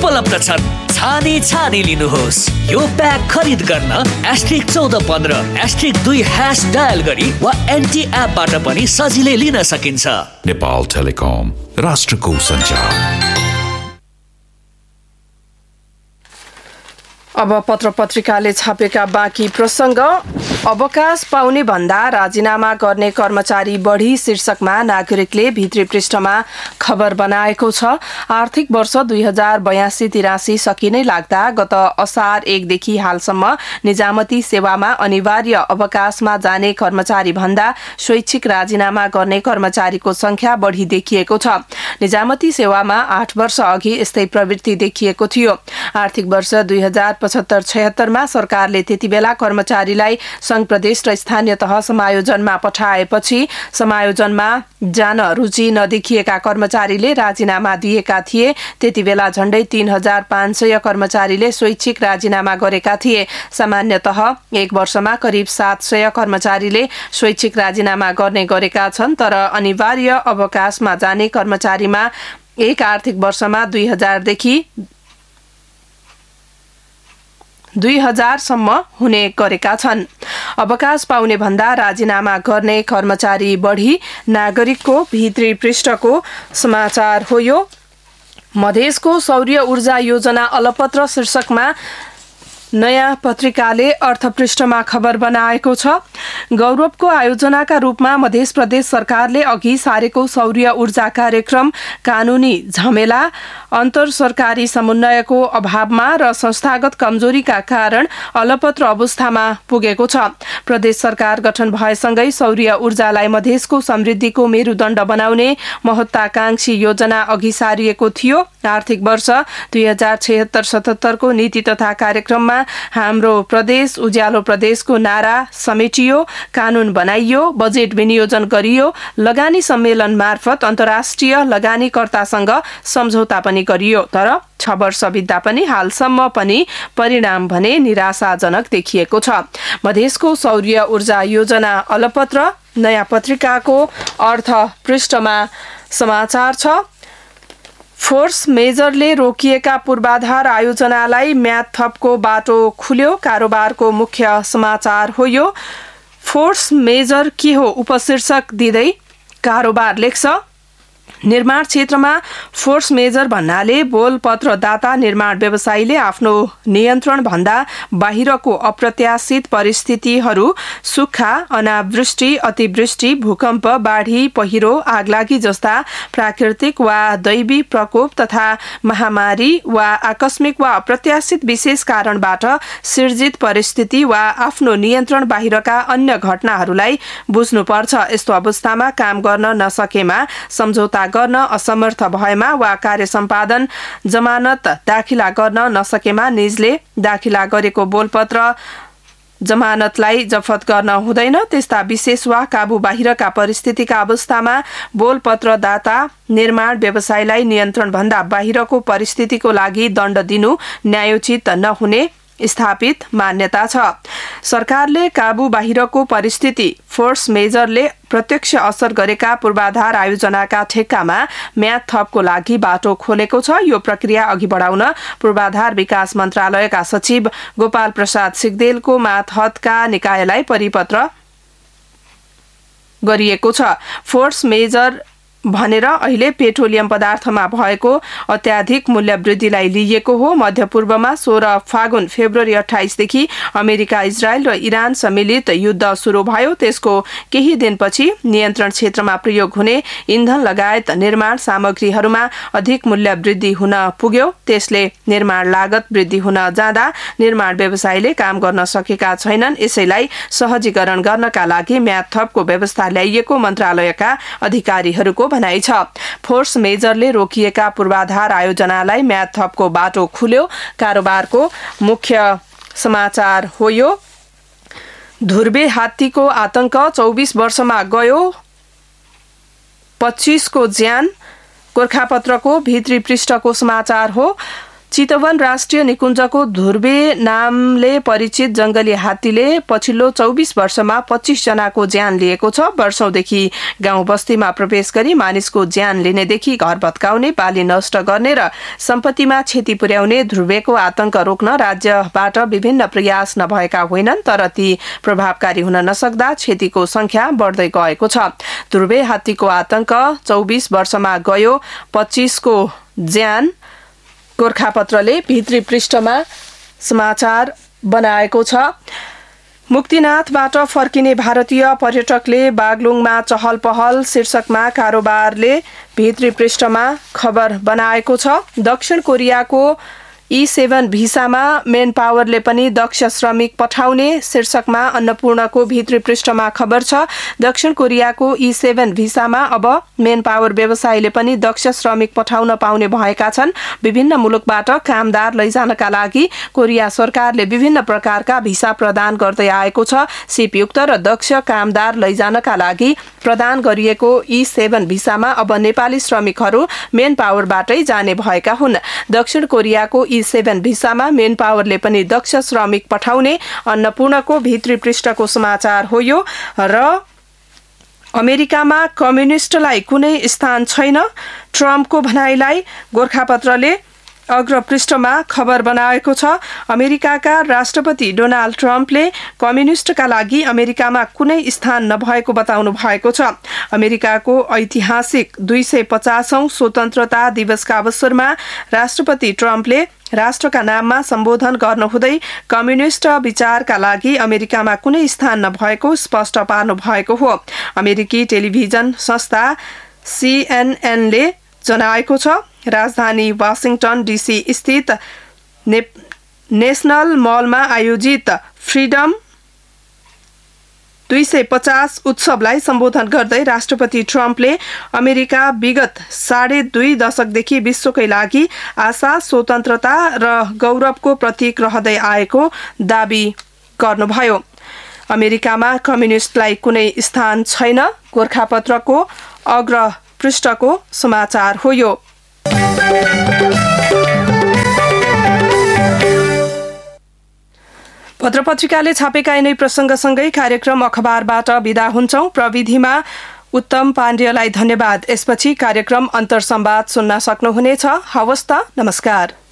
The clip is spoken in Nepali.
उपलब्ध छन्। छानी लिनुहोस्। यो प्याक खरिद गर्न *1415*2# डायल गरी वा एनटी एपबाट पनि सजिलै लिन सकिन्छ। नेपाल टेलिकम, राष्ट्रको सञ्चार। अब पत्र-पत्रिकाले छापेका बाँकी प्रसङ्ग। अवकाश पाउने भन्दा राजीनामा गर्ने कर्मचारी बढी शीर्षकमा नागरिकले भित्री पृष्ठमा खबर बनाएको छ। आर्थिक वर्ष 2082-83 सकिनै लाग्दा गत असार 1 देखि हालसम्म निजामती सेवामा अनिवार्य अवकाशमा जाने कर्मचारी भन्दा स्वैच्छिक राजीनामा गर्ने कर्मचारीको संख्या बढी देखिएको छ। निजामती सेवामा 8 वर्ष अघि यस्तै प्रवृत्ति देखिएको थियो। आर्थिक वर्ष 2075-76 मा सरकारले त्यतिबेला कर्मचारीलाई संघ प्रदेश र स्थानीय तह समायोजनमा पठाएपछि समायोजनमा जान रुचि नदेखिएका कर्मचारीले राजीनामा दिएका थिए। त्यतिबेला झण्डै 3500 कर्मचारीले स्वैच्छिक राजीनामा गरेका थिए। सामान्यतः 1 वर्षमा करिब 700 कर्मचारीले स्वैच्छिक राजीनामा गर्ने गरेका छन्। तर अनिवार्य अवकाशमा जाने कर्मचारीमा एक आर्थिक वर्षमा 2000 देखि 2000 सम्म हुने गरेका छन्। अवकाश पाउने भन्दा राजीनामा गर्ने कर्मचारी बढी, नागरिकको भित्री पृष्ठको समाचार हो यो। मधेसको सौर्य ऊर्जा योजना अलपत्र शीर्षकमा नयाँ पत्रिकाले अर्थपृष्ठमा खबर बनाएको छ। गौरवको आयोजनाका रूपमा मध्य प्रदेश सरकारले अघि सारेको सौर्य ऊर्जा कार्यक्रम कानूनी झमेला, अन्तर सरकारी समन्वयको अभावमा र संस्थागत कमजोरीका कारण अलपत्र अवस्थामा पुगेको छ। प्रदेश सरकार गठन भएसँगै सौर्य ऊर्जालाई मधेसको समृद्धिको मेरुदण्ड बनाउने महत्वाकांक्षी योजना अघि सारिएको थियो। आर्थिक वर्ष 2076-77 को नीति तथा कार्यक्रममा हाम्रो प्रदेश उज्यालो प्रदेशको नारा समेटियो, कानून बनाइयो, बजेट विनियोजन गरियो, लगानी सम्मेलन मार्फत अन्तर्राष्ट्रिय लगानीकर्तासँग सम्झौता पनि गरियो। तर 6 वर्ष बित्दा पनि हालसम्म पनि परिणाम भने निराशाजनक देखिएको छ। मधेसको सौर्य ऊर्जा योजना अलपत्र नयाँ पत्रिकाको अर्थ पृष्ठमा समाचार छ। फोर्स मेजरले रोकिएका पूर्वाधार आयोजनालाई म्याद थपको बाटो खुल्यो, कारोबारको मुख्य समाचार हो यो। फोर्स मेजर के हो उपशीर्षक दिँदै कारोबार लेख्छ। निर्माण क्षेत्रमा फोर्स मेजर भन्नाले बोलपत्र दाता निर्माण व्यवसायीले आफ्नो नियन्त्रण भन्दा बाहिरको अप्रत्याशित परिस्थितिहरू, सुक्खा, अनावृष्टि, अतिवृष्टि, भूकम्प, बाढी, पहिरो, आगलागी जस्ता प्राकृतिक वा दैवी प्रकोप तथा महामारी वा आकस्मिक वा अप्रत्याशित विशेष कारणबाट सिर्जित परिस्थिति वा आफ्नो नियन्त्रण बाहिरका अन्य घटनाहरूलाई बुझ्नुपर्छ। यस्तो अवस्थामा काम गर्न नसकेमा, सम्झौता गर्न असमर्थ भएमा वा कार्य सम्पादन जमानत दाखिला गर्न नसकेमा निजले दाखिला गरेको बोलपत्र जमानतलाई जफत गर्न हुँदैन। त्यस्ता विशेष वा काबू बाहिरका परिस्थितिका अवस्थामा बोलपत्र दाता निर्माण व्यवसायलाई नियन्त्रण भन्दा बाहिरको परिस्थितिको लागि दण्ड दिनु न्यायोचित नहुने स्थापित मान्यता छ। सरकारले काबू बाहिरको परिस्थिति फोर्स मेजरले प्रत्यक्ष असर गरेका पूर्वाधार आयोजनाका ठेक्कामा म्याद थपको लागि बाटो खोलेको छ। यो प्रक्रिया अघि बढाउन पूर्वाधार विकास मन्त्रालयका सचिव गोपाल प्रसाद सिग्देलको मातहतका निकायलाई परिपत्र गरिएको छ। फोर्स मेजर भनेर अहिले पेट्रोलियम पदार्थमा भएको अत्याधिक मूल्य वृद्धिलाई लिइएको हो। मध्यपूर्वमा 16 फागुन फेब्रुअरी 28 देखि अमेरिका, इजरायल र इरान सम्मिलित युद्ध सुरु भयो। त्यसको केही दिनपछि नियन्त्रण क्षेत्रमा प्रयोग हुने इन्धन लगायत निर्माण सामग्रीहरूमा अधिक मूल्य वृद्धि हुन पुग्यो। त्यसले निर्माण लागत वृद्धि हुन जाँदा निर्माण व्यवसायीले काम गर्न सकेका छैनन्। यसैलाई सहजीकरण गर्नका लागि म्याद थपको व्यवस्था ल्याइएको मन्त्रालयका अधिकारीहरूको भनाइ छ। फोर्स मेजरले रोकिएका पूर्वाधार आयोजनालाई म्याद थपको बाटो खुल्यो, कारोबारको मुख्य समाचार हो यो। धुर्बे हात्तीको आतंक 24 वर्षमा गयो, 25 को ज्यान गोरखापत्रको भित्री पृष्ठको समाचार हो। चितवन राष्ट्रिय निकुञ्जको ध्रुवे नामले परिचित जंगली हात्तीले पछिल्लो 24 वर्षमा 25 जनाको ज्यान लिएको छ। वर्षौंदेखि गाउँ बस्तीमा प्रवेश गरी मानिसको ज्यान लिनेदेखि घर भत्काउने, बाली नष्ट गर्ने र सम्पत्तिमा क्षति पुर्याउने ध्रुवेको आतंक रोक्न राज्यबाट विभिन्न प्रयास नभएका होइनन्, तर ती प्रभावकारी हुन नसक्दा क्षतिको संख्या बढ्दै गएको छ। ध्रुवे हात्तीको आतंक 24 वर्षमा गयो, 25 को ज्यान गोरखापत्रले भित्री पृष्ठमा समाचार बनाएको छ। मुक्तिनाथबाट फर्किने भारतीय पर्यटकले बागलुङमा चहल पहल शीर्षकमा कारोबारले भित्री पृष्ठमा खबर बनाएको छ। दक्षिण कोरियाको E7 भिसामा मेन पावरले पनि दक्ष श्रमिक पठाउने शीर्षकमा अन्नपूर्णको भित्री पृष्ठमा खबर छ। दक्षिण कोरियाको E7 भिसामा अब मेन पावर व्यवसायीले पनि दक्ष श्रमिक पठाउन पाउने भएका छन्। विभिन्न मुलुकबाट कामदार लैजानका लागि कोरिया सरकारले विभिन्न प्रकारका भिसा प्रदान गर्दै आएको छ। सिपयुक्त र दक्ष कामदार लैजानका लागि प्रदान गरिएको E7 भिसामा अब नेपाली श्रमिकहरू मेन पावरबाटै जाने भएका हुन्। दक्षिण कोरियाको E7 भिसामा मेन पावरले पनि दक्ष श्रमिक पठाउने अन्नपूर्णको भित्री पृष्ठको समाचार हो यो। र अमेरिकामा कम्युनिस्टलाई कुनै स्थान छैन, ट्रम्पको भनाइलाई गोरखापत्रले अग्र पृष्ठमा खबर बनाएको छ। अमेरिकाका राष्ट्रपति डोनाल्ड ट्रम्पले कम्युनिस्टका लागि अमेरिकामा कुनै स्थान नभएको बताउनु भएको छ। अमेरिकाको ऐतिहासिक 250औं स्वतन्त्रता दिवसका अवसरमा राष्ट्रपति ट्रम्पले राष्ट्रका नाममा सम्बोधन गर्नुहुँदै कम्युनिस्ट विचारका लागि अमेरिकामा कुनै स्थान नभएको स्पष्ट पार्नु भएको हो। अमेरिकी टेलिभिजन संस्था CNN ले जनाएको छ। राजधानी वाशिंगटन डीसी स्थित नेशनल मलमा आयोजित फ्रीडम 250 उत्सवलाई सम्बोधन गर्दै राष्ट्रपति ट्रम्पले अमेरिका विगत 2.5 दशकदेखि विश्वकै लागि आशा, स्वतन्त्रता र गौरवको प्रतीक रहँदै आएको दाबी गर्नुभयो। अमेरिकामा कम्युनिस्टलाई कुनै स्थान छैन, गोरखापत्रको अग्र पृष्ठको समाचार हो यो। पत्रपत्रिकाले छापेका यिनै प्रसंगसँगै कार्यक्रम अखबारबाट बिदा हुन्छौं। प्रविधिमा उत्तम पाण्डेलाई धन्यवाद। यसपछि कार्यक्रम अन्तर्संवाद सुन्न सक्नुहुनेछ। हवस् त, नमस्कार।